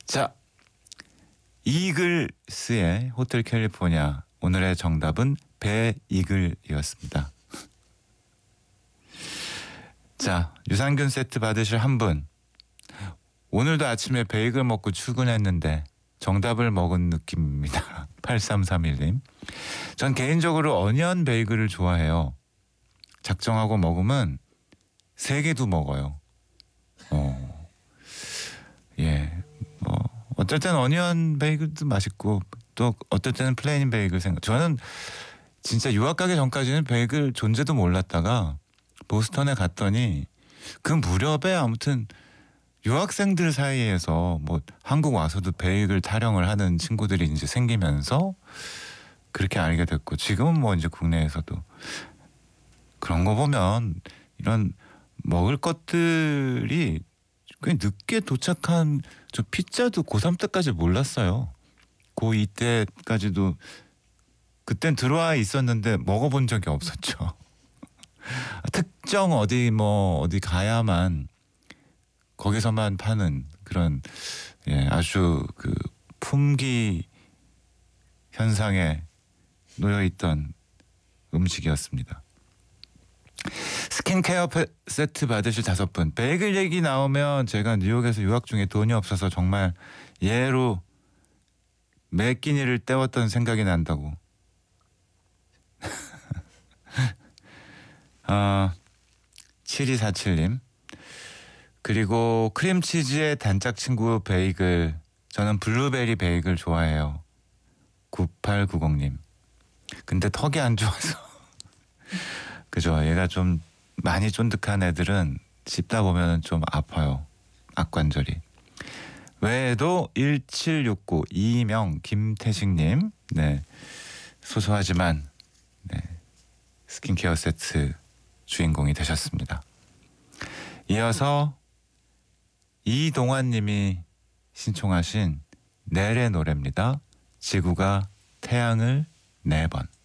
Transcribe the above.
자, 이글스의 호텔 캘리포니아. 오늘의 정답은 배이글이었습니다. 자, 유산균 세트 받으실 한 분. 오늘도 아침에 베이글 먹고 출근했는데 정답을 먹은 느낌입니다. 8331님. 전 개인적으로 어니언 베이글을 좋아해요. 작정하고 먹으면 3개도 먹어요. 예. 어떨 때는 어니언 베이글도 맛있고 또 어떨 때는 플레인 베이글 생각. 저는 진짜 유학 가기 전까지는 베이글 존재도 몰랐다가 보스턴에 갔더니 그 무렵에 아무튼 유학생들 사이에서 뭐 한국 와서도 베이글 타령을 하는 친구들이 이제 생기면서 그렇게 알게 됐고, 지금은 뭐 이제 국내에서도 그런 거 보면 이런 먹을 것들이 꽤 늦게 도착한. 저 피자도 고3 때까지 몰랐어요. 고2 때까지도 그땐 들어와 있었는데 먹어본 적이 없었죠. 특정 어디 가야만 거기서만 파는 그런, 예, 아주 그 품귀 현상에 놓여 있던 음식이었습니다. 스킨케어 세트 받으실 5분. 베이글 얘기 나오면 제가 뉴욕에서 유학 중에 돈이 없어서 정말 예로 매 끼니를 때웠던 생각이 난다고. 7247님. 그리고 크림치즈의 단짝 친구 베이글. 저는 블루베리 베이글 좋아해요. 9890님. 근데 턱이 안 좋아서. 그죠. 얘가 좀 많이 쫀득한 애들은 씹다 보면 좀 아파요. 악관절이. 외에도 1769 이명 김태식님. 네. 소소하지만 네. 스킨케어 세트 주인공이 되셨습니다. 이어서 이동환님이 신청하신 넬의 노래입니다. 지구가 태양을 4번.